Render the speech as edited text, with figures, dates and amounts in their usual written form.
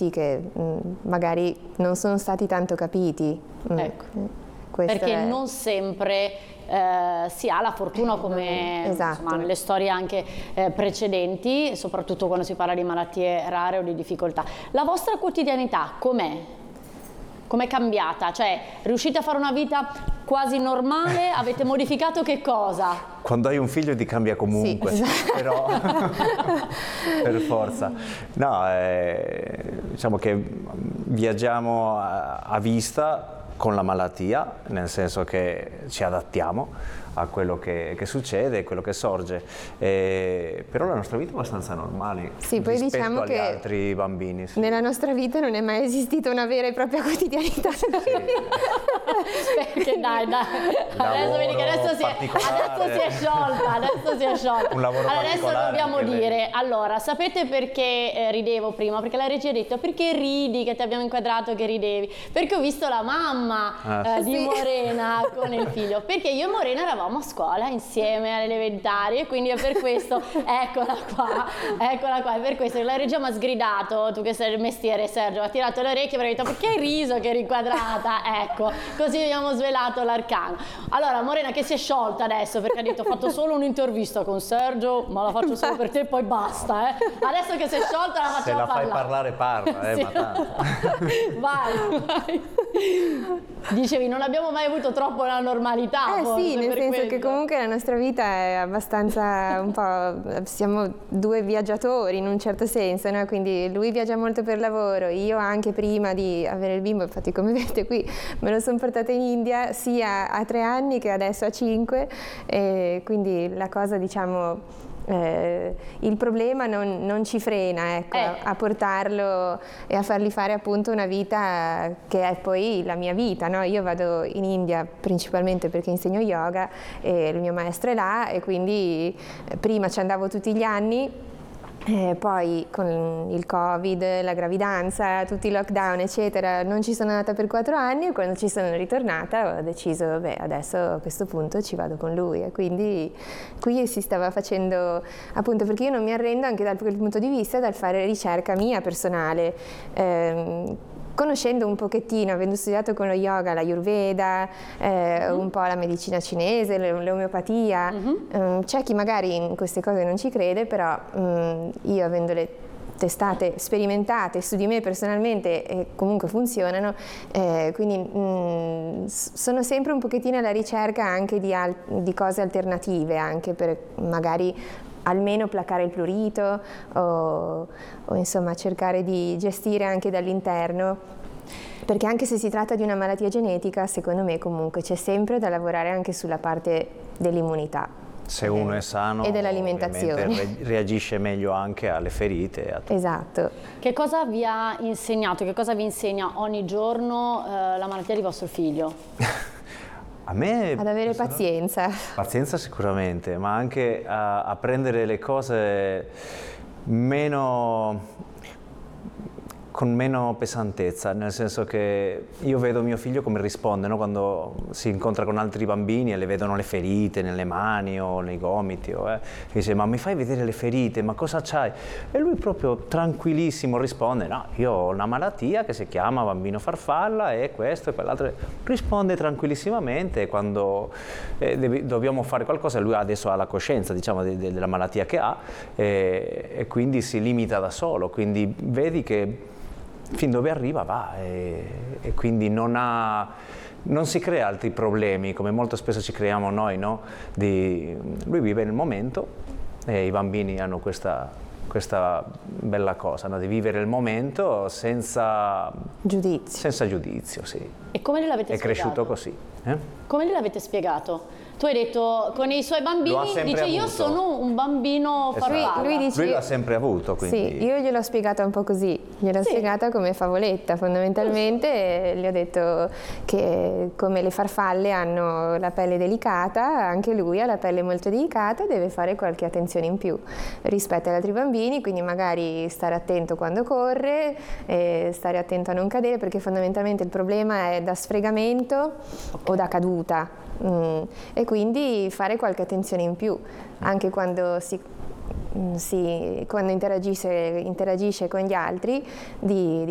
aspetti che magari non sono stati tanto capiti. Ecco, perché non sempre si ha la fortuna, come esatto. insomma, nelle storie anche precedenti, soprattutto quando si parla di malattie rare o di difficoltà. La vostra quotidianità com'è? Com'è cambiata? Cioè, riuscite a fare una vita quasi normale? Avete modificato che cosa? Quando hai un figlio ti cambia comunque, sì, esatto. Però per forza. No, diciamo che viaggiamo a vista con la malattia, nel senso che ci adattiamo a quello che succede, quello che sorge, però la nostra vita è abbastanza normale, sì, poi rispetto diciamo agli che altri bambini. Sì. Nella nostra vita non è mai esistita una vera e propria quotidianità. Sì. Perché dai, adesso vedi che adesso si è sciolta, Un lavoro adesso dobbiamo dire, allora, sapete perché ridevo prima? Perché la regia ha detto, perché ridi, che ti abbiamo inquadrato che ridevi? Perché ho visto la mamma di Morena con il figlio, perché io e Morena eravamo a scuola insieme alle elementari e quindi è per questo, eccola qua, è per questo che la regia mi ha sgridato, tu che sei del mestiere Sergio, ha tirato le orecchie e mi ha detto perché hai riso che eri inquadrata, ecco, così abbiamo svelato l'arcano. Allora Morena che si è sciolta adesso perché ha detto ho fatto solo un'intervista con Sergio, ma la faccio solo per te e poi basta, adesso che si è sciolta la facciamo parlare. Se la fai parlare parla, sì. Ma tanto. Vai. Dicevi, non abbiamo mai avuto troppo la normalità. Sì, nel senso quello. che comunque la nostra vita è abbastanza un po', siamo due viaggiatori in un certo senso, no? Quindi lui viaggia molto per lavoro, io anche prima di avere il bimbo, infatti come vedete qui me lo sono portata in India sia a 3 anni che adesso a 5, e quindi la cosa, diciamo, il problema non ci frena, ecco, a portarlo e a fargli fare appunto una vita che è poi la mia vita, no? Io vado in India principalmente perché insegno yoga e il mio maestro è là, e quindi prima ci andavo tutti gli anni. Poi con il Covid, la gravidanza, tutti i lockdown eccetera, non ci sono andata per 4 anni, e quando ci sono ritornata ho deciso, vabbè, adesso a questo punto ci vado con lui, e quindi qui si stava facendo, appunto perché io non mi arrendo anche dal quel punto di vista, dal fare ricerca mia personale. Conoscendo un pochettino, avendo studiato con lo yoga, l'Ayurveda, un po' la medicina cinese, l'omeopatia, c'è chi magari in queste cose non ci crede, però io avendole testate, sperimentate su di me personalmente e comunque funzionano, quindi sono sempre un pochettino alla ricerca anche di cose alternative, anche per magari almeno placare il prurito o insomma cercare di gestire anche dall'interno, perché anche se si tratta di una malattia genetica, secondo me comunque c'è sempre da lavorare anche sulla parte dell'immunità. Se uno è sano e dell'alimentazione reagisce meglio anche alle ferite. Esatto. Che cosa vi ha insegnato, che cosa vi insegna ogni giorno la malattia di vostro figlio? A me ad avere pazienza. Pazienza sicuramente, ma anche a prendere le cose con meno pesantezza, nel senso che io vedo mio figlio come risponde, no? Quando si incontra con altri bambini e le vedono le ferite nelle mani o nei gomiti, dice ma mi fai vedere le ferite, ma cosa c'hai? E lui proprio tranquillissimo risponde no, io ho una malattia che si chiama bambino farfalla e questo e quell'altro, risponde tranquillissimamente. E quando dobbiamo fare qualcosa, lui adesso ha la coscienza, diciamo, della malattia che ha, e quindi si limita da solo, quindi vedi che fin dove arriva va, e quindi non si crea altri problemi come molto spesso ci creiamo noi, no? Lui vive nel momento, e i bambini hanno questa bella cosa, no? Di vivere il momento senza giudizio, sì. E come gliel'avete spiegato? È cresciuto così. Come gliel'avete spiegato? Tu hai detto con i suoi bambini, dice avuto. Io sono un bambino farfalla. Lui l'ha sempre avuto, quindi. Sì, io gliel'ho spiegata un po' così, spiegata come favoletta fondamentalmente, gli ho detto che come le farfalle hanno la pelle delicata, anche lui ha la pelle molto delicata e deve fare qualche attenzione in più rispetto agli altri bambini, quindi magari stare attento quando corre, stare attento a non cadere, perché fondamentalmente il problema è da sfregamento o da caduta. E quindi fare qualche attenzione in più anche quando quando interagisce con gli altri, di